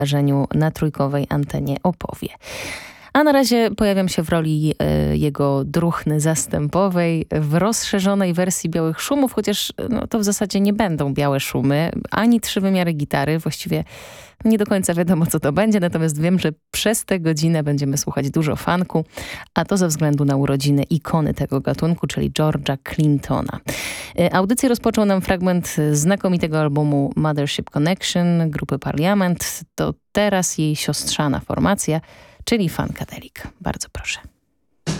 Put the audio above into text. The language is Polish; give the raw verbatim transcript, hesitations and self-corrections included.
wydarzeniu na trójkowej antenie opowie. A na razie pojawiam się w roli y, jego druchny zastępowej w rozszerzonej wersji Białych Szumów, chociaż no, to w zasadzie nie będą białe szumy, ani trzy wymiary gitary. Właściwie nie do końca wiadomo, co to będzie, natomiast wiem, że przez tę godzinę będziemy słuchać dużo funku, a to ze względu na urodziny ikony tego gatunku, czyli George'a Clintona. Y, audycję rozpoczął nam fragment znakomitego albumu Mothership Connection grupy Parliament. To teraz jej siostrzana formacja, czyli Funkadelic. Bardzo proszę.